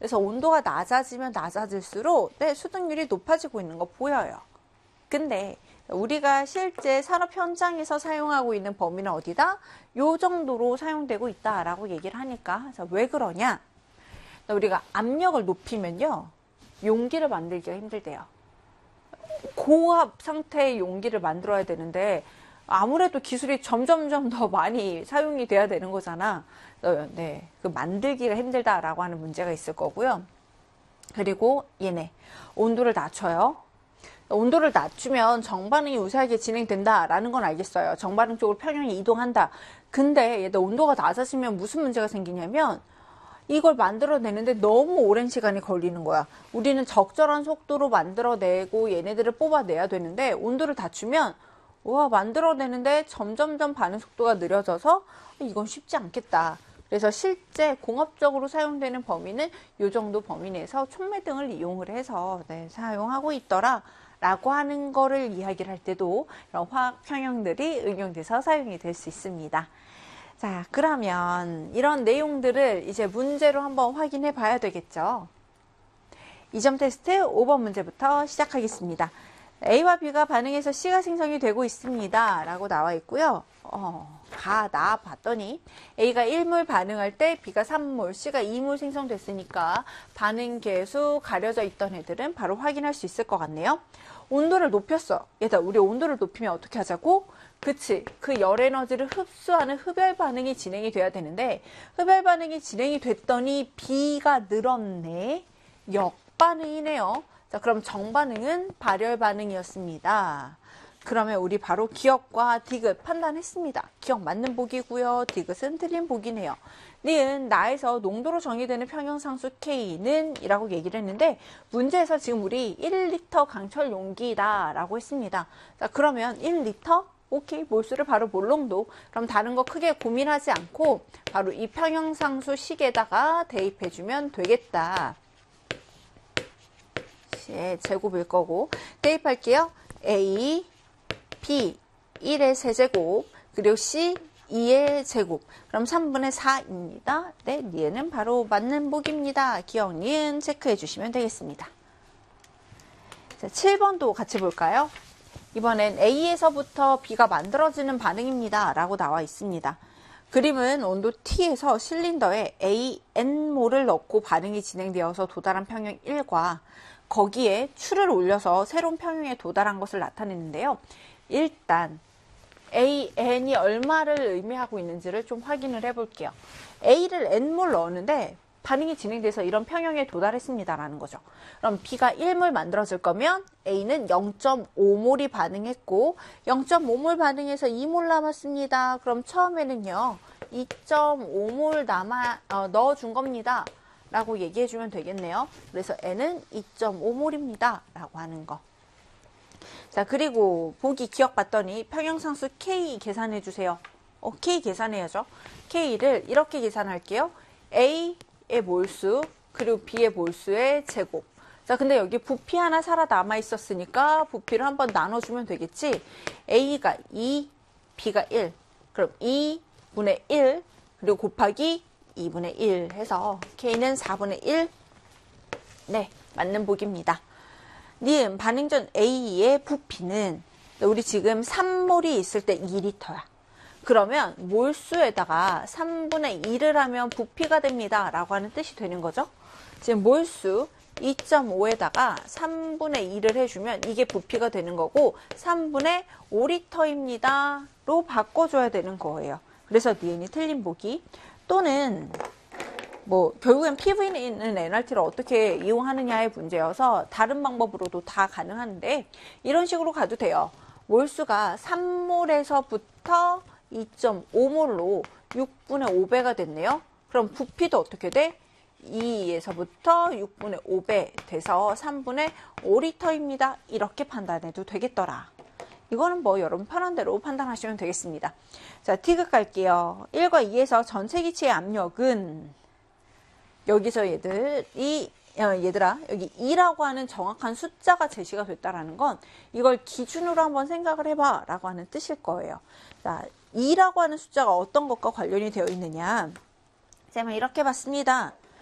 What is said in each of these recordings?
그래서 온도가 낮아지면 낮아질수록 수득률이 높아지고 있는 거 보여요. 근데 우리가 실제 산업 현장에서 사용하고 있는 범위는 어디다? 요 정도로 사용되고 있다라고 얘기를 하니까 왜 그러냐? 우리가 압력을 높이면요, 용기를 만들기가 힘들대요. 고압 상태의 용기를 만들어야 되는데 아무래도 기술이 점점점 더 많이 사용이 돼야 되는 거잖아. 네, 그 만들기가 힘들다라고 하는 문제가 있을 거고요. 그리고 얘네 온도를 낮춰요. 온도를 낮추면 정반응이 우세하게 진행된다라는 건 알겠어요. 정반응 쪽으로 평형이 이동한다. 근데 얘들 온도가 낮아지면 무슨 문제가 생기냐면 이걸 만들어내는데 너무 오랜 시간이 걸리는 거야. 우리는 적절한 속도로 만들어내고 얘네들을 뽑아내야 되는데 온도를 낮추면 만들어내는데 점점점 반응 속도가 느려져서 이건 쉽지 않겠다. 그래서 실제 공업적으로 사용되는 범위는 이 정도 범위 내에서 촉매등을 이용을 해서 사용하고 있더라 라고 하는 거를 이야기를 할 때도 이런 화학 평형들이 응용돼서 사용이 될 수 있습니다. 자, 그러면 이런 내용들을 이제 문제로 한번 확인해 봐야 되겠죠. 2점 테스트 5번 문제부터 시작하겠습니다. A와 B가 반응해서 C가 생성이 되고 있습니다 라고 나와 있고요. 나 봤더니 A가 1몰 반응할 때 B가 3몰, C가 2몰 생성됐으니까 반응 계수 가려져 있던 애들은 바로 확인할 수 있을 것 같네요. 온도를 높였어. 얘들아, 우리 온도를 높이면 어떻게 하자고? 그치, 그 열 에너지를 흡수하는 흡열 반응이 진행이 돼야 되는데 흡열 반응이 진행이 됐더니 B가 늘었네. 역반응이네요. 자, 그럼 정반응은 발열 반응이었습니다. 그러면 우리 바로 기억과 디귿 판단했습니다. 기억 맞는 보기고요. 디귿은 틀린 보기네요. 니은 나에서 농도로 정의되는 평형상수 K는 이라고 얘기를 했는데 문제에서 지금 우리 1리터 강철 용기다 라고 했습니다. 자, 그러면 1리터? 오케이, 몰수를 바로 몰농도. 그럼 다른 거 크게 고민하지 않고 바로 이 평형상수 식에다가 대입해주면 되겠다. 제곱일 거고 대입할게요. A, B 1의 세제곱 그리고 C 2의 제곱 그럼 3분의 4입니다. 네, 니은은 바로 맞는 보기입니다. 기억 니은 체크해 주시면 되겠습니다. 자, 7번도 같이 볼까요? 이번엔 A에서부터 B가 만들어지는 반응입니다 라고 나와 있습니다. 그림은 온도 T에서 실린더에 AN몰을 넣고 반응이 진행되어서 도달한 평형 1과 거기에 추를 올려서 새로운 평형에 도달한 것을 나타내는데요. 일단 AN이 얼마를 의미하고 있는지를 좀 확인을 해볼게요. A를 N몰 넣었는데 반응이 진행돼서 이런 평형에 도달했습니다 라는 거죠. 그럼 B가 1몰 만들어질 거면 A는 0.5몰이 반응했고 0.5몰 반응해서 2몰 남았습니다. 그럼 처음에는요 2.5몰 넣어준 겁니다 라고 얘기해주면 되겠네요. 그래서 N은 2.5몰입니다 라고 하는 거. 자, 그리고 보기 기억 봤더니 평형상수 K 계산해 주세요. K 계산해야죠. K를 이렇게 계산할게요. A의 몰수 그리고 B의 몰수의 제곱. 자, 근데 여기 부피 하나 살아남아 있었으니까 부피를 한번 나눠주면 되겠지. A가 2, B가 1. 그럼 2분의 1 그리고 곱하기 2분의 1 해서 K는 4분의 1. 네, 맞는 보기입니다. 니은 반응 전 A의 부피는 우리 지금 3몰이 있을 때 2리터야. 그러면 몰수에다가 3분의 1을 하면 부피가 됩니다 라고 하는 뜻이 되는 거죠. 지금 몰수 2.5에다가 3분의 1을 해주면 이게 부피가 되는 거고 3분의 5리터입니다 로 바꿔줘야 되는 거예요. 그래서 니은이 틀린 보기. 또는 결국엔 PV는 NRT를 어떻게 이용하느냐의 문제여서 다른 방법으로도 다 가능한데 이런 식으로 가도 돼요. 몰수가 3몰에서부터 2.5몰로 6분의 5배가 됐네요. 그럼 부피도 어떻게 돼? 2에서부터 6분의 5배 돼서 3분의 5리터입니다. 이렇게 판단해도 되겠더라. 이거는 여러분 편한 대로 판단하시면 되겠습니다. 자, 디귿 갈게요. 1과 2에서 전체 기체의 압력은 여기서 얘들아 여기 2라고 하는 정확한 숫자가 제시가 됐다라는 건 이걸 기준으로 한번 생각을 해봐 라고 하는 뜻일 거예요. 자, 2라고 하는 숫자가 어떤 것과 관련이 되어 있느냐. 쌤은 이렇게 봤습니다.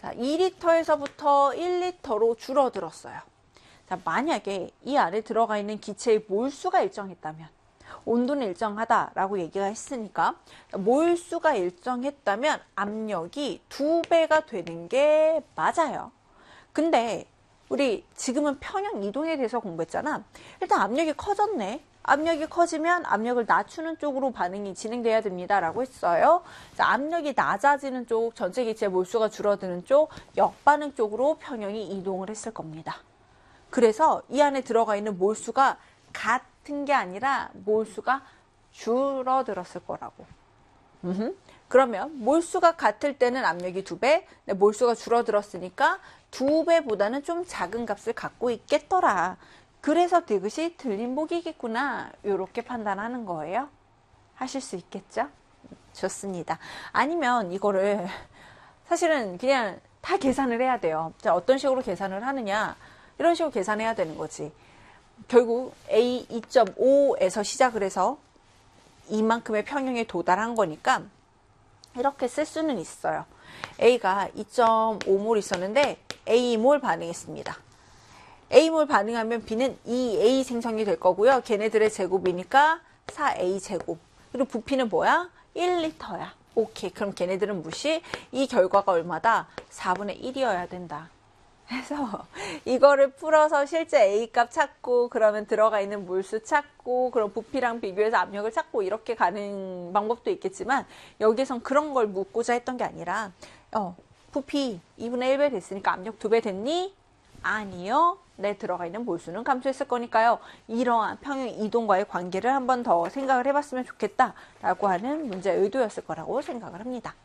자, 2리터에서부터 1리터로 줄어들었어요. 자, 만약에 이 안에 들어가 있는 기체의 몰수가 일정했다면, 온도는 일정하다라고 얘기가 했으니까 몰수가 일정했다면 압력이 2배가 되는 게 맞아요. 근데 우리 지금은 평형 이동에 대해서 공부했잖아. 일단 압력이 커졌네. 압력이 커지면 압력을 낮추는 쪽으로 반응이 진행돼야 됩니다 라고 했어요. 자, 압력이 낮아지는 쪽, 전체 기체의 몰수가 줄어드는 쪽, 역반응 쪽으로 평형이 이동을 했을 겁니다. 그래서 이 안에 들어가 있는 몰수가 같은 게 아니라 몰수가 줄어들었을 거라고. 그러면 몰수가 같을 때는 압력이 2배, 몰수가 줄어들었으니까 2배보다는 좀 작은 값을 갖고 있겠더라. 그래서 디귿이 틀린 보기겠구나. 이렇게 판단하는 거예요. 하실 수 있겠죠? 좋습니다. 아니면 이거를 사실은 그냥 다 계산을 해야 돼요. 자, 어떤 식으로 계산을 하느냐. 이런 식으로 계산해야 되는 거지. 결국 A 2.5에서 시작을 해서 이만큼의 평형에 도달한 거니까 이렇게 쓸 수는 있어요. A가 2.5몰 있었는데 A몰 반응했습니다. A몰 반응하면 B는 2A 생성이 될 거고요. 걔네들의 제곱이니까 4A 제곱. 그리고 부피는 뭐야? 1리터야. 오케이. 그럼 걔네들은 무시. 이 결과가 얼마다? 4분의 1이어야 된다. 그래서 이거를 풀어서 실제 A값 찾고 그러면 들어가 있는 몰수 찾고 그럼 부피랑 비교해서 압력을 찾고 이렇게 가는 방법도 있겠지만 여기에선 그런 걸 묻고자 했던 게 아니라 부피 2분의 1배 됐으니까 압력 2배 됐니? 아니요. 내 들어가 있는 몰수는 감소했을 거니까요. 이러한 평형 이동과의 관계를 한 번 더 생각을 해봤으면 좋겠다라고 하는 문제의 의도였을 거라고 생각을 합니다.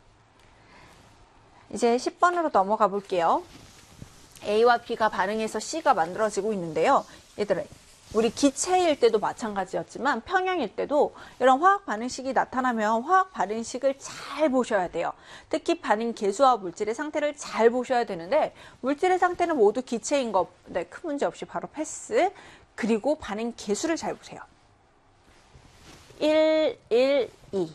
이제 10번으로 넘어가 볼게요. A와 B가 반응해서 C가 만들어지고 있는데요. 얘들아, 우리 기체일 때도 마찬가지였지만 평형일 때도 이런 화학 반응식이 나타나면 화학 반응식을 잘 보셔야 돼요. 특히 반응 계수와 물질의 상태를 잘 보셔야 되는데 물질의 상태는 모두 기체인 거 네, 큰 문제 없이 바로 패스. 그리고 반응 계수를 잘 보세요. 1, 1, 2.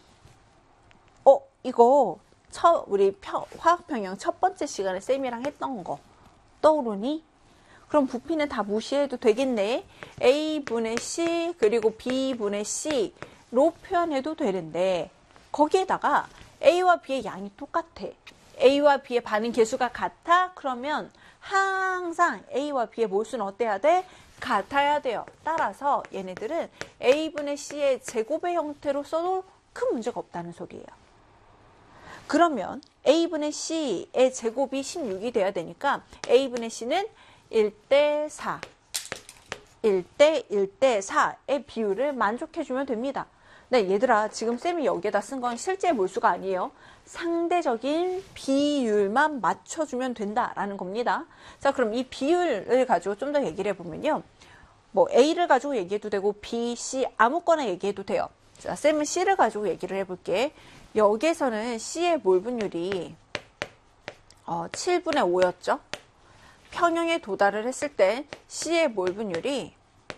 이거 우리 화학 평형 첫 번째 시간에 쌤이랑 했던 거 떠오르니? 그럼 부피는 다 무시해도 되겠네. A분의 C 그리고 B분의 C로 표현해도 되는데 거기에다가 A와 B의 양이 똑같아. A와 B의 반응 계수가 같아? 그러면 항상 A와 B의 몰수는 어때야 돼? 같아야 돼요. 따라서 얘네들은 A분의 C의 제곱의 형태로 써도 큰 문제가 없다는 소리예요. 그러면 A분의 C의 제곱이 16이 돼야 되니까 A분의 C는 1대 4, 1대 1대 4의 비율을 만족해주면 됩니다. 네, 얘들아, 지금 쌤이 여기에다 쓴 건 실제 몰수가 아니에요. 상대적인 비율만 맞춰주면 된다라는 겁니다. 자, 그럼 이 비율을 가지고 좀 더 얘기를 해보면요. 뭐 A를 가지고 얘기해도 되고 B, C 아무거나 얘기해도 돼요. 자, 쌤은 C를 가지고 얘기를 해볼게. 여기에서는 C의 몰 분율이 7분의 5였죠. 평형에 도달을 했을 때 C의 몰 분율이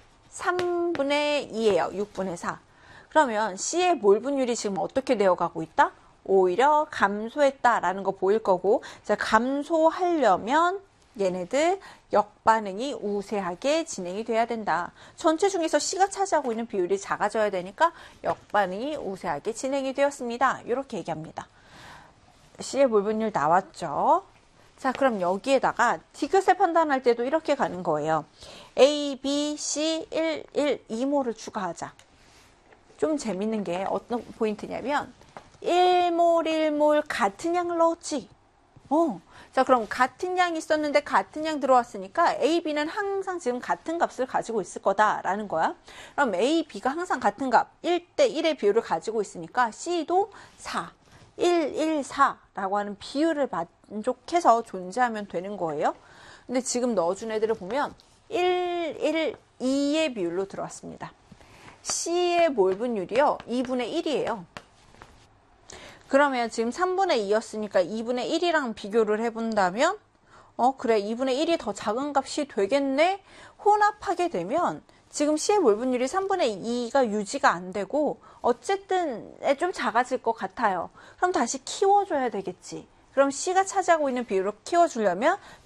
3분의 2예요. 6분의 4. 그러면 C의 몰 분율이 지금 어떻게 되어가고 있다? 오히려 감소했다라는 거 보일 거고, 자, 감소하려면 얘네들 역반응이 우세하게 진행이 돼야 된다. 전체 중에서 C가 차지하고 있는 비율이 작아져야 되니까 역반응이 우세하게 진행이 되었습니다. 이렇게 얘기합니다. C의 몰 분율 나왔죠? 자, 그럼 여기에다가 디귿을 판단할 때도 이렇게 가는 거예요. A, B, C, 1, 1, 2몰을 추가하자. 좀 재밌는 게 어떤 포인트냐면 1몰, 1몰 같은 양을 넣었지. 자, 그럼 같은 양이 있었는데 같은 양 들어왔으니까 A, B는 항상 지금 같은 값을 가지고 있을 거다라는 거야. 그럼 A, B가 항상 같은 값 1대 1의 비율을 가지고 있으니까 C도 4, 1, 1, 4라고 하는 비율을 만족해서 존재하면 되는 거예요. 근데 지금 넣어준 애들을 보면 1, 1, 2의 비율로 들어왔습니다. C의 몰 분율이요. 2분의 1이에요. 그러면 지금 3분의 2였으니까 2분의 1이랑 비교를 해본다면 그래 2분의 1이 더 작은 값이 되겠네? 혼합하게 되면 지금 C의 몰 분율이 3분의 2가 유지가 안 되고 어쨌든 좀 작아질 것 같아요. 그럼 다시 키워줘야 되겠지. 그럼 C가 차지하고 있는 비율을 키워주려면